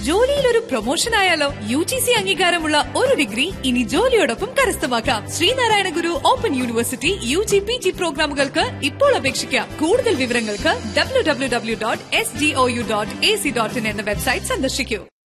ജോലിയിൽ ഒരു പ്രൊമോഷൻ ആയാലോ? UGC അംഗീകാരമുള്ള ഒരു ഡിഗ്രി ഇനി ജോലിയോടൊപ്പം കരസ്ഥമാക്കാം. ശ്രീനാരായണ ഗുരു ഓപ്പൺ യൂണിവേഴ്സിറ്റി UG PG പ്രോഗ്രാമുകൾക്ക് ഇപ്പോൾ അപേക്ഷിക്കാം. കൂടുതൽ വിവരങ്ങൾക്ക് www.sdou.ac.in എന്ന വെബ്സൈറ്റ് സന്ദർശിക്കൂ.